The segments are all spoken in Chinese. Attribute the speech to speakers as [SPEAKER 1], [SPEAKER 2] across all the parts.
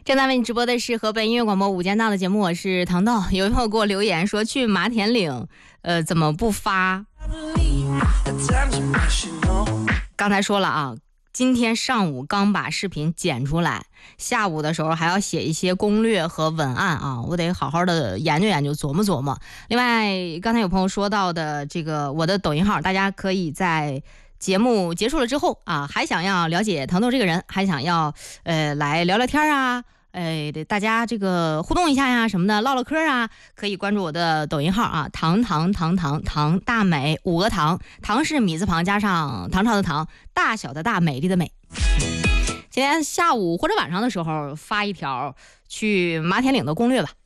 [SPEAKER 1] 正在为你直播的是河北音乐广播午间档的节目，我是糖豆。有朋友给我留言说去马田岭，怎么不发？刚才说了啊，今天上午刚把视频剪出来，下午的时候还要写一些攻略和文案啊，我得好好的研究研究，琢磨琢磨。另外，刚才有朋友说到的这个我的抖音号，大家可以在节目结束了之后啊，还想要了解糖豆这个人，还想要来聊聊天啊，大家这个互动一下呀什么的，唠唠嗑啊，可以关注我的抖音号啊，糖大美5个糖，糖是米字旁加上唐朝的唐，大小的大，美丽的美。今天下午或者晚上的时候发一条去马田岭的攻略吧。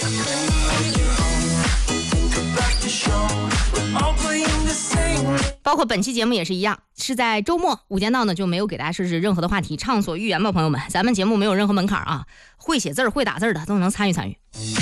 [SPEAKER 1] 包括本期节目也是一样，是在周末午间档呢就没有给大家设置任何的话题，畅所欲言吧，朋友们，咱们节目没有任何门槛啊，会写字会打字的都能参与参与。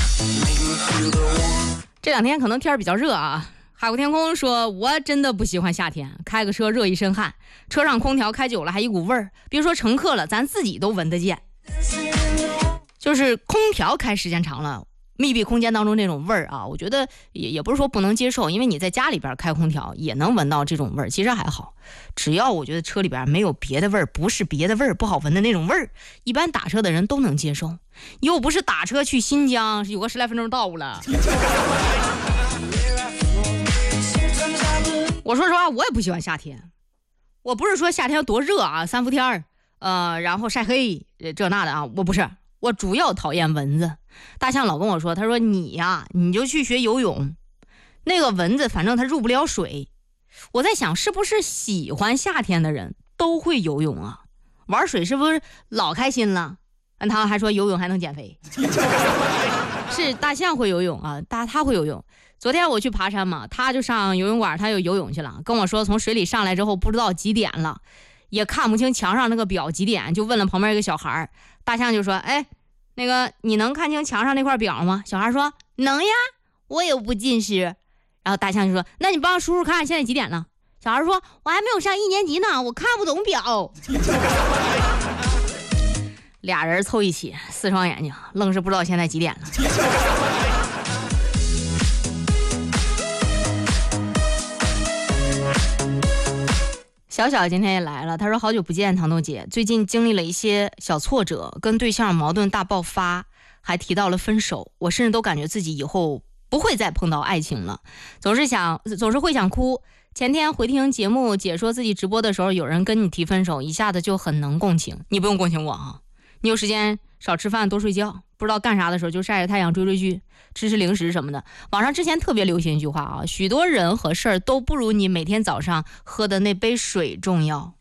[SPEAKER 1] 这两天可能天比较热啊，海阔天空说我真的不喜欢夏天，开个车热一身汗，车上空调开久了还一股味儿，别说乘客了，咱自己都闻得见。就是空调开时间长了，密闭空间当中那种味儿啊，我觉得也不是说不能接受，因为你在家里边开空调也能闻到这种味儿，其实还好。只要我觉得车里边没有别的味儿，不是别的味儿不好闻的那种味儿，一般打车的人都能接受。又不是打车去新疆，有个10来分钟到了。我说实话，我也不喜欢夏天。我不是说夏天多热啊，3伏天然后晒黑这那的啊，我不是。我主要讨厌蚊子。大象老跟我说，他说你呀，你就去学游泳，那个蚊子反正它入不了水。我在想，是不是喜欢夏天的人都会游泳啊？玩水是不是老开心了？他还说游泳还能减肥。是大象会游泳啊，他会游泳。昨天我去爬山嘛，他就上游泳馆，他又游泳去了，跟我说从水里上来之后不知道几点了，也看不清墙上那个表几点，就问了旁边一个小孩。大象就说，哎，那个你能看清墙上那块表吗？小孩说能呀，我也不近视。然后大象就说，那你帮叔叔看现在几点了？小孩说，我还没有上1年级呢，我看不懂表。俩人凑一起，4双眼睛，愣是不知道现在几点了。小小今天也来了，他说好久不见糖豆姐，最近经历了一些小挫折，跟对象矛盾大爆发，还提到了分手，我甚至都感觉自己以后不会再碰到爱情了，总是会想哭。前天回听节目解说自己直播的时候，有人跟你提分手，一下子就很能共情。你不用共情我啊，你有时间少吃饭多睡觉，不知道干啥的时候就晒晒太阳追追剧吃零食什么的。网上之前特别流行一句话啊，许多人和事儿都不如你每天早上喝的那杯水重要。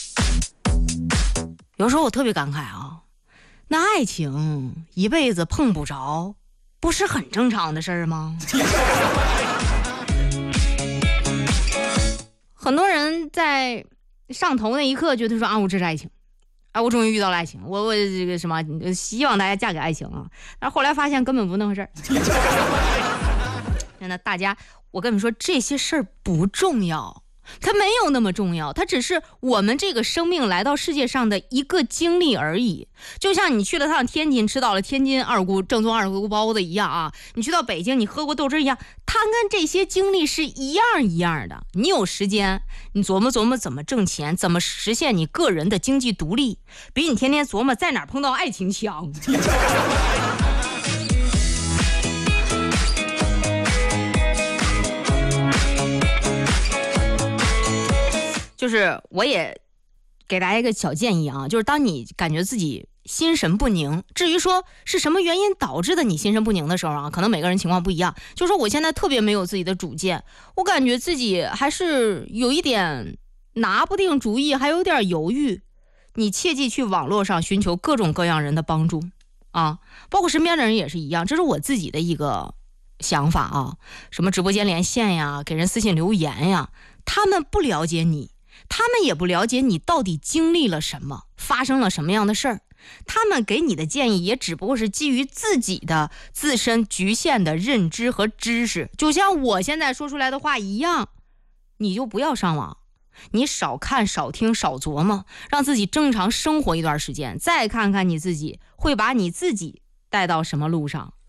[SPEAKER 1] 有时候我特别感慨啊，那爱情一辈子碰不着，不是很正常的事儿吗？很多人在上头那一刻觉得说啊，我这是爱情啊，我终于遇到了爱情，我这个什么，希望大家嫁给爱情啊。但是后来发现根本不那回事儿。真的，大家，我跟你们说，这些事儿不重要，它没有那么重要，它只是我们这个生命来到世界上的一个经历而已。就像你去了趟天津，吃到了天津正宗二锅包子一样啊，你去到北京，你喝过豆汁一样，它跟这些经历是一样的。你有时间，你琢磨琢磨怎么挣钱，怎么实现你个人的经济独立，比你天天琢磨在哪儿碰到爱情强。就是我也给大家一个小建议啊，就是当你感觉自己心神不宁，至于说是什么原因导致的你心神不宁的时候啊，可能每个人情况不一样。就是说我现在特别没有自己的主见，我感觉自己还是有一点拿不定主意，还有点犹豫。你切记去网络上寻求各种各样人的帮助啊，包括身边的人也是一样，这是我自己的一个想法啊。什么直播间连线呀，给人私信留言呀，他们不了解你，他们也不了解你到底经历了什么，发生了什么样的事儿，他们给你的建议也只不过是基于自己的自身局限的认知和知识，就像我现在说出来的话一样，你就不要上网你少看少听少琢磨，让自己正常生活一段时间，再看看你自己会把你自己带到什么路上。